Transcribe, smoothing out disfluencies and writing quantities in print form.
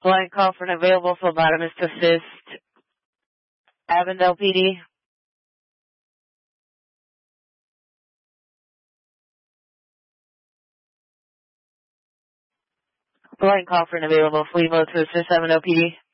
Line call for an available phlebotomist to assist. Avondale PD. Line call for an available Flemo to assist Avondale PD.